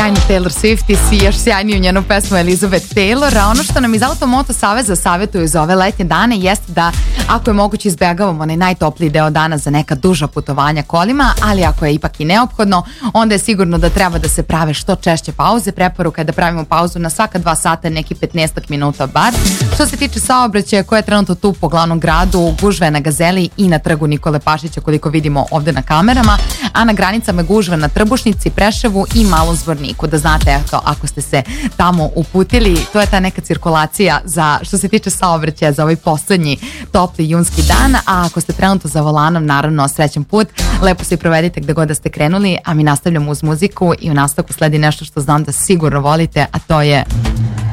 Sjajni Taylor Swift i još sjajniju njenu pesmu Elizabeth Taylor. A ono što nam iz Automoto Saveza savjetuju za ove letnje dane jeste da ako je moguće izbjegavamo onaj najtopliji deo dana za neka duža putovanja kolima, ali ako je ipak i neophodno, onda je sigurno da treba da se prave što češće pauze. Preporuka je da pravimo pauzu na svaka 2 sata, neki 15 minuta bar. Što se tiče saobraćaja koja je trenutno tu po glavnom gradu, gužve na Gazeli i na trgu Nikole Pašića koliko vidimo ovde na kamerama, a na granicama gužve na Trbušnici, Preševu i Malom Zvorniku. Da znate, eto, ako ste se tamo uputili, to je ta neka cirkulacija za, što se tiče saobraćaja za ovaj poslednji topli junski dan, a ako ste trenutno za volanom, naravno srećan put, lepo se i provedite gde god da ste krenuli, a mi nastavljamo uz muziku i u nastavku sledi nešto što znam da sigurno volite, a to je